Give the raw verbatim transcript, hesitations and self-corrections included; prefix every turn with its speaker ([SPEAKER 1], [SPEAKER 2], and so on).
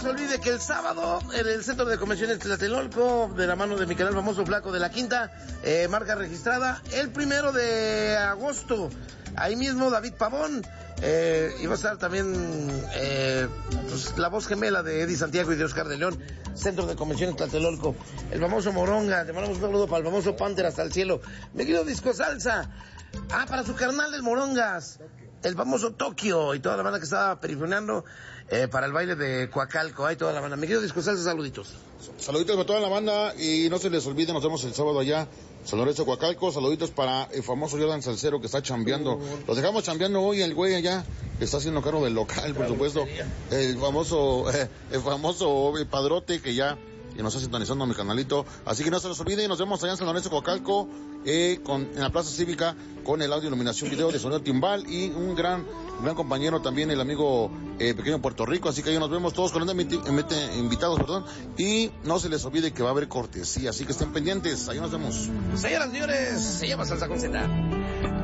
[SPEAKER 1] se olvide que el sábado en el Centro de Convenciones Tlatelolco, de la mano de Miquel el famoso Flaco de la Quinta, eh, marca registrada, el primero de agosto, ahí mismo David Pavón, eh, y va a estar también eh, pues, la voz gemela de Eddie Santiago y de Oscar de León, Centro de Convenciones Tlatelolco, el famoso Moronga, te mandamos un saludo para el famoso Panther hasta el cielo, mi querido Disco Salsa, ah, para su carnal del Morongas, el famoso Tokio y toda la banda que estaba perifoneando eh, para el baile de Coacalco, ahí toda la banda. Mi querido Disco Salsa, saluditos.
[SPEAKER 2] Saluditos para toda la banda y no se les olvide, nos vemos el sábado allá, San Lorenzo, Coacalco. Saluditos para el famoso Jordan Salcero que está chambeando. Los dejamos chambeando hoy, el güey allá que está haciendo cargo del local, por supuesto. El famoso, eh, el famoso el Padrote que ya y nos está sintonizando mi canalito, así que no se los olvide, nos vemos allá en San Lorenzo, Coacalco, eh, con, en la Plaza Cívica, con el audio iluminación video de sonido timbal, y un gran, gran compañero también, el amigo eh, pequeño Puerto Rico, así que ahí nos vemos todos con los invitados, perdón, y no se les olvide que va a haber cortesía, así que estén pendientes, ahí nos vemos.
[SPEAKER 1] Señoras y señores, se llama Salsa con Z.